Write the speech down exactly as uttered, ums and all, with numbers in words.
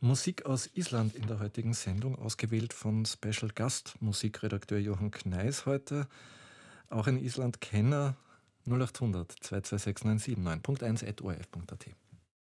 Musik aus Island in der heutigen Sendung, ausgewählt von Special Gast Musikredakteur Johann Kneis heute. Auch ein Island-Kenner. null acht hundert zwei zwei sechs neun sieben neun punkt eins at o r f punkt a t.